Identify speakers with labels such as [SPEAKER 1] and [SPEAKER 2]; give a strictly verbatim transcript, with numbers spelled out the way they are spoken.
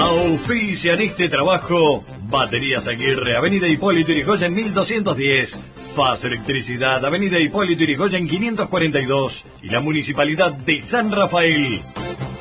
[SPEAKER 1] Auspician este trabajo Baterías Aguirre, Avenida Hipólito Yrigoyen mil doscientos diez. Faz Electricidad, Avenida Hipólito Yrigoyen quinientos cuarenta y dos. Y la Municipalidad de San Rafael.